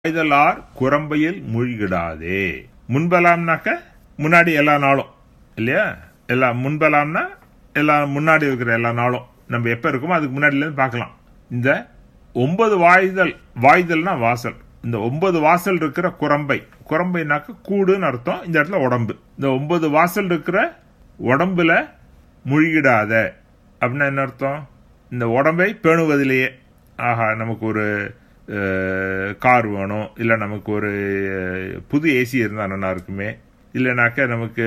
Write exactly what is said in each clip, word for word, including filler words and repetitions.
வாய்தலார் குரம்பையில் மூழ்கிடாதே. முன்பலாம்னாக்க முன்னாடி எல்லா நாளும் இல்லையா, எல்லா முன்பலாம்னா எல்லா முன்னாடி இருக்கிற எல்லா நாளும் நம்ம எப்ப இருக்குமோ அதுக்கு முன்னாடிலேருந்து பார்க்கலாம். இந்த ஒன்பது வாய்தல், வாய்தல்னா வாசல், இந்த ஒன்பது வாசல் இருக்கிற குரம்பை, குரம்பைனாக்க கூடுன்னு அர்த்தம், இந்த இடத்துல உடம்பு. இந்த ஒன்பது வாசல் இருக்கிற உடம்புல மூழ்கிடாத அப்படின்னா என்ன அர்த்தம்? இந்த உடம்பை பேணுவதிலேயே, ஆஹா நமக்கு ஒரு கார் வேணும், இல்லை நமக்கு ஒரு புது ஏசி இருந்தால் நல்லா இருக்குமே, இல்லைனாக்க நமக்கு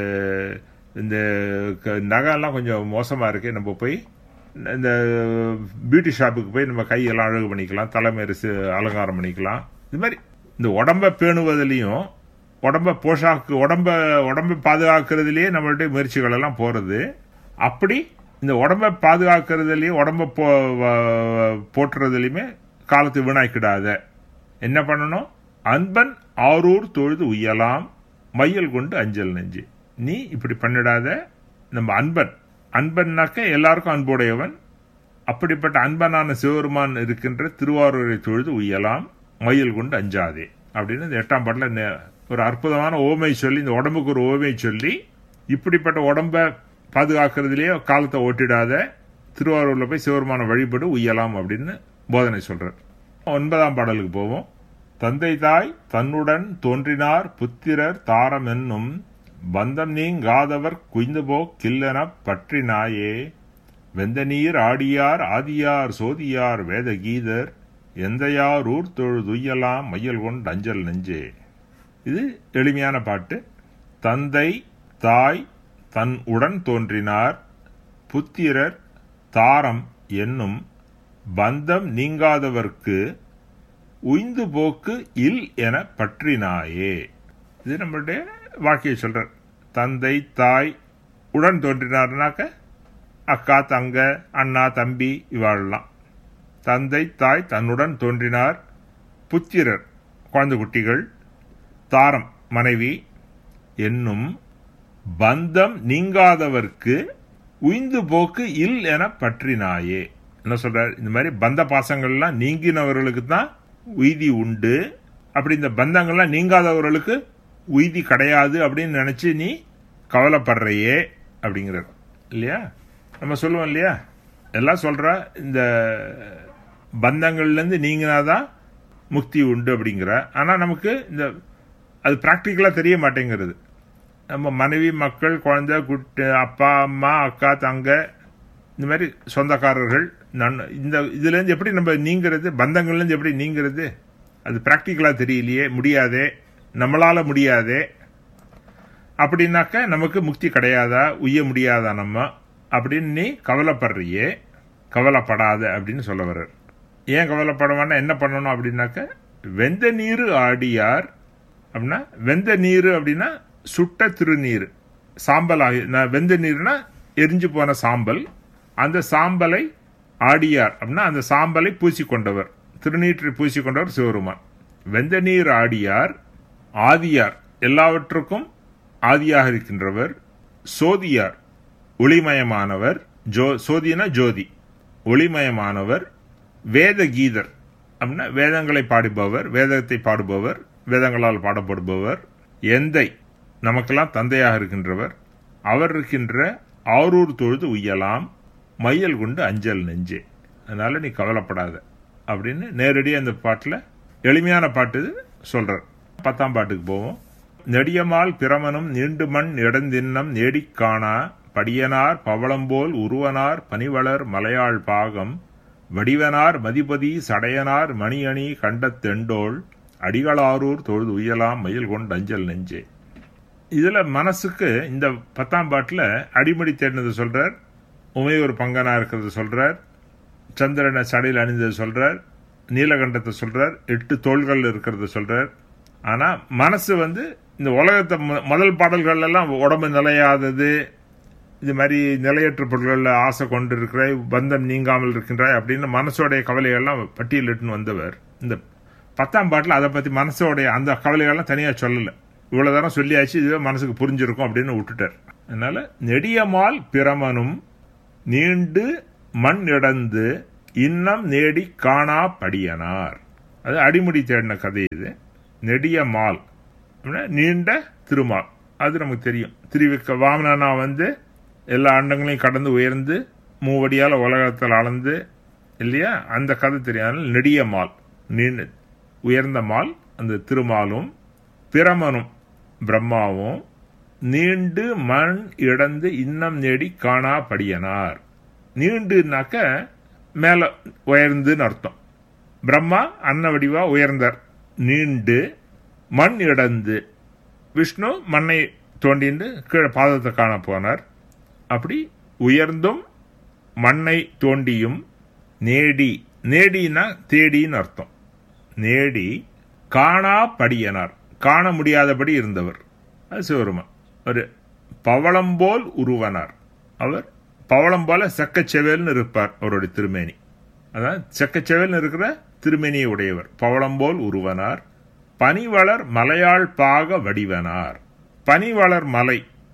இந்த நகைலாம் கொஞ்சம் மோசமாக இருக்கு, நம்ம போய் இந்த பியூட்டி ஷாப்புக்கு போய் நம்ம கையெல்லாம் அழகு பண்ணிக்கலாம், தலைமையரசு அலங்காரம் பண்ணிக்கலாம். இது மாதிரி இந்த உடம்பை பேணுவதிலையும் உடம்ப போஷாக்கு உடம்ப உடம்பை பாதுகாக்கிறதுலேயே நம்மளுடைய முயற்சிகள் எல்லாம் போகிறது. அப்படி இந்த உடம்பை பாதுகாக்கிறதுலையும் உடம்பை போ போட்டுறதுலையுமே காலத்தை வீணாக்கிடாத. என்ன பண்ணணும்? அன்பன் ஆரூர் தொழுது உய்யலாம் மையல் கொண்டு அஞ்சல் நெஞ்சு. நீ இப்படி பண்ணிடாத. நம்ம அன்பன், அன்பன்னாக்க எல்லாருக்கும் அன்புடையவன், அப்படிப்பட்ட அன்பனான சிவபெருமான் இருக்கின்ற திருவாரூரை தொழுது உய்யலாம் மையல் கொண்டு அஞ்சாதே அப்படின்னு இந்த எட்டாம் பாட்டில் ஒரு அற்புதமான ஓமை சொல்லி, இந்த உடம்புக்கு ஒரு ஓமை சொல்லி, இப்படிப்பட்ட உடம்பை பாதுகாக்கிறதுலேயே காலத்தை ஓட்டிடாத, திருவாரூர்ல போய் சிவபெருமான வழிபடு உய்யலாம் அப்படின்னு போதனை சொல்றார். ஒன்பதாம் பாடலுக்கு போவோம். தந்தை தாய் தன்னுடன் தோன்றினார் புத்திரர் தாரம் என்னும் பந்தம் நீங்காதவர் குய்ந்துபோ கில்லென பற்றினாயே வெந்த நீர் ஆடியார் ஆதியார் சோதியார் வேத கீதர் எந்தையார் ஊர் தொழுதுயலாம் மையல் கொண்டு அஞ்சல் நெஞ்சே. இது எளிமையான பாட்டு. தந்தை தாய் தன் உடன் தோன்றினார் புத்திரர் தாரம் என்னும் பந்தம் நீங்காதவர்க்கு உய்ந்து போக்கு இல் என பற்றினாயே. இது நம்மளுடைய வாழ்க்கையை சொல்ற. தந்தை தாய் உடன் தோன்றினார்னாக்க அக்கா தங்க அண்ணா தம்பி இவாழலாம். தந்தை தாய் தன்னுடன் தோன்றினார், புத்திரர் குழந்தை குட்டிகள், தாரம் மனைவி என்னும் பந்தம் நீங்காதவர்க்கு உய்ந்து போக்கு இல் என பற்றினாயே. என்ன சொல்றார்? இந்த மாதிரி பந்த பாசங்கள்லாம் நீங்கினவர்களுக்கு தான் உய்தி உண்டு, அப்படி இந்த பந்தங்கள்லாம் நீங்காதவர்களுக்கு உய்தி கிடையாது அப்படின்னு நினைச்சு நீ கவலைப்படுறையே அப்படிங்கிறார் இல்லையா. நம்ம சொல்லுவோம் இல்லையா, எல்லாம் சொல்ற இந்த பந்தங்கள்லேருந்து நீங்கினாதான் முக்தி உண்டு அப்படிங்கிற. ஆனால் நமக்கு இந்த அது ப்ராக்டிக்கலாக தெரிய மாட்டேங்கிறது. நம்ம மனைவி மக்கள் குழந்தை குட்டு அப்பா அம்மா அக்கா தங்க இந்த மாதிரி சொந்தக்காரர்கள் நன் இந்த இதுலேருந்து எப்படி நம்ம நீங்கிறது, பந்தங்கள்லேருந்து எப்படி நீங்கிறது, அது ப்ராக்டிக்கலாக தெரியலையே, முடியாதே, நம்மளால முடியாதே. அப்படின்னாக்க நமக்கு முக்தி கிடையாதா, உய்ய முடியாதா நம்ம அப்படின்னு நீ கவலைப்படுறியே, கவலைப்படாத அப்படின்னு சொல்ல வர்றார். ஏன் கவலைப்படவானா என்ன பண்ணணும் அப்படின்னாக்க, வெந்த நீர் ஆடியார் அப்படின்னா, வெந்த நீர் அப்படின்னா சுட்ட திருநீர், சாம்பல் ஆகி, வெந்த நீர்னா எரிஞ்சு போன சாம்பல், அந்த சாம்பலை ஆடியார் அப்படின்னா அந்த சாம்பலை பூசிக்கொண்டவர், திருநீற்றை பூசிக்கொண்டவர் சிவருமான். வெந்த நீர் ஆடியார் ஆதியார் எல்லாவற்றுக்கும் ஆதியாக இருக்கின்றவர், சோதியார் ஒளிமயமானவர், ஜோ சோதினா ஜோதி ஒளிமயமானவர், வேத கீதர் அப்படின்னா வேதங்களை பாடுபவர், வேதத்தை பாடுபவர், வேதங்களால் பாடப்படுபவர், எந்தை நமக்கெல்லாம் தந்தையாக இருக்கின்றவர், அவர் இருக்கின்ற ஆரூர் தொழுது உய்யலாம் மையல் கொண்டு அஞ்சல் நெஞ்சே. அதனால நீ கவலைப்படாத அப்படின்னு நேரடியாக அந்த பாட்டில் எளிமையான பாட்டு சொல்றார். பத்தாம் பாட்டுக்கு போவோம். நெடியமால் பிரமனும் நீண்டு மண் இடந்தின்னம் நேடிக் காணா படியனார் பவளம்போல் உருவனார் பனிவளர் மலையாள் பாகம் வடிவனார் மதிபதி சடையனார் மணியணி கண்டத்தெண்டோள் அடிகளாரூர் தொழுது உய்யலாம் மயில் கொண்டு அஞ்சல் நெஞ்சே. இதுல மனசுக்கு இந்த பத்தாம் பாட்டுல அடிமடி தேடினது சொல்றார், உமையொரு பங்கனா இருக்கிறது சொல்றார், சந்திரனை சடையில் அணிந்தது சொல்றார், நீலகண்டத்தை சொல்றார், எட்டு தோள்கள் இருக்கிறது சொல்றார். ஆனா மனசு வந்து இந்த உலகத்தை முதல் பாடல்கள் எல்லாம் உடம்பு நிலையாதது, இது மாதிரி நிலையற்ற பொருள்கள் ஆசை கொண்டு இருக்கிற, பந்தம் நீங்காமல் இருக்கின்றாய் அப்படின்னு மனசோடைய கவலைகள்லாம் பட்டியலிட்டுன்னு வந்தவர். இந்த பத்தாம் பாட்டில் அதை பத்தி மனசோடைய அந்த கவலைகள்லாம் தனியா சொல்லல, இவ்வளவு தரம் சொல்லியாச்சு, இதுவே மனசுக்கு புரிஞ்சிருக்கும் அப்படின்னு விட்டுட்டார். அதனால நெடியமால் பிரமனும் நீண்டு மண் இடந்து இன்னம் நேடி காணா படியனார். அது அடிமுடி தேடின கதை. இது நெடிய மால், நீண்ட திருமால், அது நமக்கு தெரியும். திருவிக்க வாமனா வந்து எல்லா அண்டங்களையும் கடந்து உயர்ந்து மூவடியால் உலகத்தில் அளந்து இல்லையா, அந்த கதை தெரியாது. நெடிய மால், நீண்ட உயர்ந்த மால், அந்த திருமாலும் பிரமனும் பிரம்மாவும் நீண்டு மண் இடந்து இன்னம் நேடி காணா படியனார். நீண்டுனாக்க மேல உயர்ந்துன்னு அர்த்தம். பிரம்மா அன்ன வடிவா உயர்ந்தார். நீண்டு மண் இடந்து விஷ்ணு மண்ணை தோண்டிண்டு கீழே பாதத்தை காண போனார். அப்படி உயர்ந்தும் மண்ணை தோண்டியும் நேடி, நேடினா தேடின்னு அர்த்தம். நேடி காணா படியனார், காண முடியாதபடி இருந்தவர். அது சிவருமான். ஒரு பவளம் போல் உருவனார். அவர் பவளம் போல செக்கச்செவேல்னு இருப்பார். அவருடைய திருமேனி, அதான் செக்கச்செவேல்னு இருக்கிற திருமேனியை உடையவர். பவளம் போல் உருவனார். பனிவளர் மலையாள் பாக வடிவனார். பனிவளர் மலை,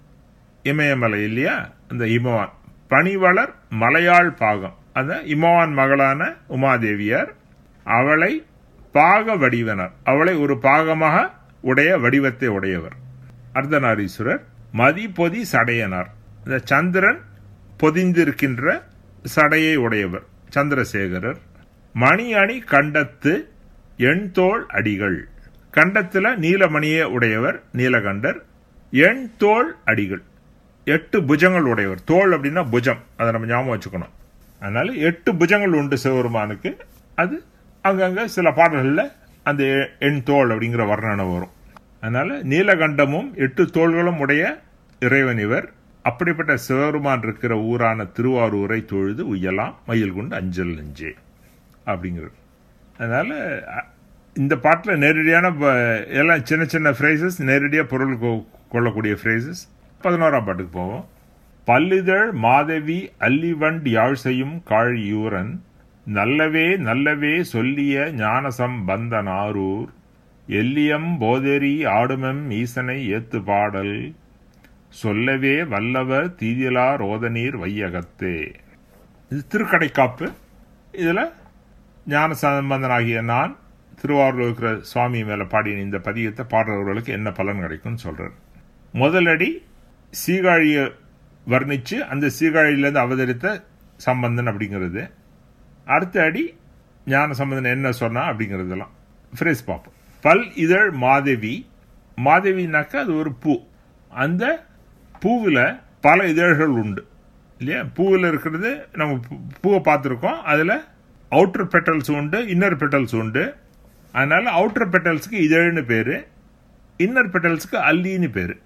இமயமலை இல்லையா, அந்த இமவான். பனிவளர் மலையாள் பாகம், அந்த இமவான் மகளான உமாதேவியார். அவளை பாக வடிவனார், அவளை ஒரு பாகமாக உடைய வடிவத்தை உடையவர். அர்த்தநாரீஸ்வரர். மதி பொதி சடையனார், இந்த சந்திரன் பொதிந்திருக்கின்ற சடையை உடையவர் சந்திரசேகரர். மணி அணி கண்டத்து எண்தோள் அடிகள், கண்டத்துல நீலமணியை உடையவர் நீலகண்டர். எண் தோள் அடிகள், எட்டு புஜங்கள் உடையவர். தோள் அப்படின்னா புஜம், அதை நம்ம ஞாபகம் வச்சுக்கணும். அதனால எட்டு புஜங்கள் உண்டு சிவபெருமானுக்கு. அது அங்கங்க சில பாடல்களில் அந்த எண் தோள் அப்படிங்கிற வர்ணனை வரும். அதனால நீலகண்டமும் எட்டு தோள்களும் உடைய இறைவன் இவர். அப்படிப்பட்ட சிவபெருமான் இருக்கிற ஊரான திருவாரூரை தொழுது உய்யலாம் மயில் கொண்டு அஞ்சல் நெஞ்சே அப்படிங்கிறது. அதனால இந்த பாட்டில் நேரடியான எல்லாம் சின்ன சின்ன ஃப்ரேசஸ், நேரடியாக பொருள் கொள்ளக்கூடிய ஃப்ரேசஸ். பதினோராம் பாட்டுக்கு போவோம். பல்லிதழ் மாதவி அல்லிவண்ட் யாழ் செய்யும் காழியூரன் நல்லவே நல்லவே சொல்லிய ஞானசம் பந்தனாரூர் எல்லியம் போதெரி ஆடுமெம் ஈசனை ஏத்து பாடல் சொல்லவே வல்லவர் தீதிலா ரோதநீர் வையகத்தே. இது திருக்கடைக்காப்பு. இதுல ஞான சம்பந்தனாகிய நான் திருவாரூர் இருக்கிற சுவாமி மேல பாடின இந்த பதியத்தை பாடுறவர்களுக்கு என்ன பலன் கிடைக்கும்னு சொல்றார். முதலடி சீகாழிய வர்ணிச்சு அந்த சீகாழியிலிருந்து அவதரித்த சம்பந்தன் அப்படிங்கிறது. அடுத்த அடி ஞான சம்பந்தன் என்ன சொன்னா அப்படிங்கிறதெல்லாம் ஃப்ரேஸ் பார்ப்போம். பல் இதழ் மாதவி, மாதவினாக்கா அது ஒரு பூ. அந்த பூவில் பல இதழ்கள் உண்டு இல்லையா. பூவில் இருக்கிறது நம்ம பூவை பார்த்துருக்கோம். அதில் அவுட்டர் பெட்டல்ஸ் உண்டு, இன்னர் பெட்டல்ஸ் உண்டு. அதனால அவுட்டர் பெட்டல்ஸுக்கு இதழ்னு பேரு, இன்னர் பெட்டல்ஸுக்கு அல்லின்னு பேரு.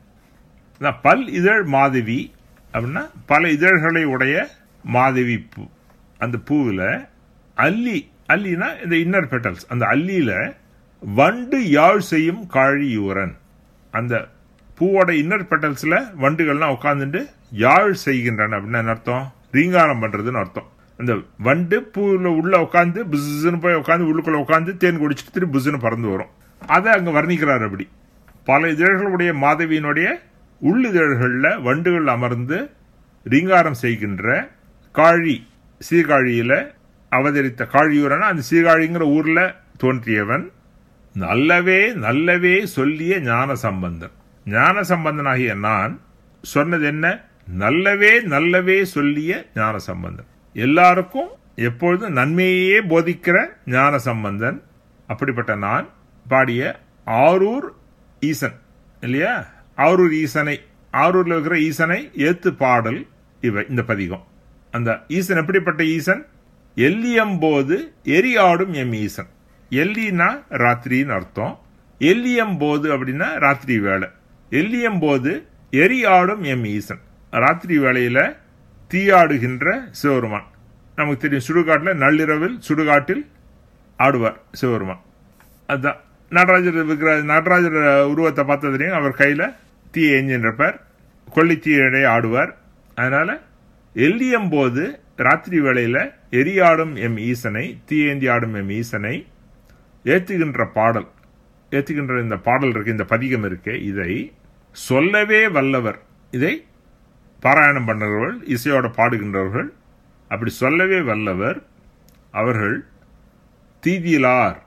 பல் இதழ் மாதவி அப்படின்னா பல இதழ்களை உடைய மாதவி பூ. அந்த பூவில் அல்லி, அல்லினா இந்த இன்னர் பெட்டல்ஸ், அந்த அல்லியில வண்டு யாழ் செய்யும் காழியூரன். அந்த பூவோட இன்னர் பெட்டல்ஸ்ல வண்டுகள்லாம் உட்காந்துட்டு யாழ் செய்கின்றன அப்படின்னு அர்த்தம். ரீங்காரம் பண்றதுன்னு அர்த்தம். அந்த வண்டு பூவில் உள்ள உட்காந்து புஸ்ன்னு போய் உட்காந்து உள்ளுக்குள்ள உட்காந்து தேன் குடிச்சிட்டு திரும்பி புஸ்ன்னு பறந்து வரும். அதை அங்க வர்ணிக்கிறார். அப்படி பல இதழ்களுடைய மாதவியினுடைய உள்ளிதழ்கள்ல வண்டுகள் அமர்ந்து ரீங்காரம் செய்கின்ற காழி, சீர்காழியில அவதரித்த காழியூரன். அந்த சீர்காழிங்கிற ஊர்ல தோன்றியவன். நல்லவே நல்லவே சொல்லிய ஞான சம்பந்தன். ஞான சம்பந்தனாகிய நான் சொன்னது என்ன? நல்லவே நல்லவே சொல்லிய ஞான சம்பந்தன். எல்லாருக்கும் எப்பொழுதும் நன்மையே போதிக்கிற ஞான சம்பந்தன். அப்படிப்பட்ட நான் பாடிய ஆரூர் ஈசன் இல்லையா, ஆரூர் ஈசனை, ஆரூர்ல இருக்கிற ஈசனை ஏத்து பாடல் இவ இந்த பதிகம். அந்த ஈசன் எப்படிப்பட்ட ஈசன்? எல்லியம்போது எரியாடும் எம் ஈசன். எல்லினா ராத்திரின்னு அர்த்தம். எல்லியம்போது அப்படின்னா ராத்திரி வேலை. எல்லியம்போது எரியாடும் எம் ஈசன். ராத்திரி வேளையில தீயாடுகின்ற சிவபெருமான். நமக்கு தெரியும், சுடுகாட்டில் நள்ளிரவில் சுடுகாட்டில் ஆடுவார் சிவபெருமான். அதுதான் நடராஜர் இருக்கிற நடராஜர் உருவத்தை பார்த்த தெரியும். அவர் கையில தீ எஞ்சின்றப்பார், கொல்லித்தீயடை ஆடுவார். அதனால எல்லியம்போது ராத்திரி வேளையில எரியாடும் எம் ஈசனை, தீயேந்தி ஆடும் எம் ஈசனை ஏத்துகின்ற பாடல், ஏத்துகின்ற இந்த பாடல் இருக்கு, இந்த பதிகம் இருக்கு. இதை சொல்லவே வல்லவர், இதை பாராயணம் பண்ணுறவர்கள், இசையோட பாடுகின்றவர்கள், அப்படி சொல்லவே வல்லவர் அவர்கள். தீதிலார்,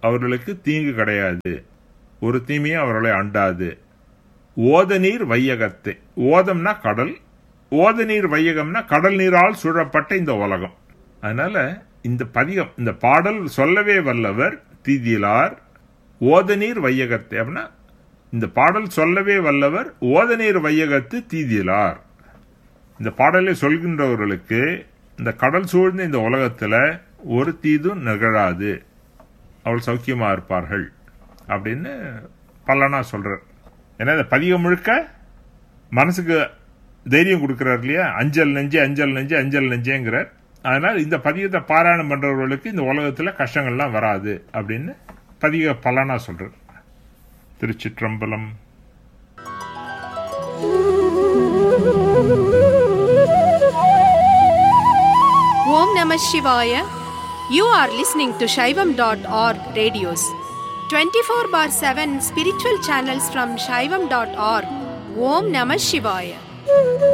அவர்களுக்கு தீங்கு கிடையாது, ஒரு தீமையும் அவர்களை அண்டாது. ஓத நீர் வையகத்தை, ஓதம்னா கடல், ஓத நீர் வையகம்னா கடல் நீரால் சூழப்பட்ட இந்த உலகம். அதனால இந்த பதிகம், இந்த பாடல் சொல்லவே வல்லவர் தீதிலார் ஓத நீர் வையகத்தை. அப்படின்னா இந்த பாடல் சொல்லவே வல்லவர் ஓத நீர் வையகத்து தீதிலார். இந்த பாடலை சொல்கின்றவர்களுக்கு இந்த கடல் சூழ்ந்த இந்த உலகத்துல ஒரு தீதும் நிகழாது, அவள் சௌக்கியமா இருப்பார்கள் அப்படின்னு பல்லனா சொல்றார். ஏன்னா இந்த பதிகம் முழுக்க மனசுக்கு தைரியம் கொடுக்கிறார் இல்லையா, அஞ்சல் நெஞ்சு அஞ்சல் நெஞ்சு அஞ்சல் நெஞ்சேங்கிறார். அதனால் இந்த பதிகத்தை பாராயணம் பண்றவர்களுக்கு இந்த உலகத்துல கஷ்டங்கள்லாம் வராது அப்படின்னு பதிக பலனா சொல்றார். திருச்சிற்றம்பலம். ஓம் நம சிவாய. You are listening to Shaivam dot org radios. twenty-four bar seven spiritual channels from Shaivam dot org. Om Namah Shivaya.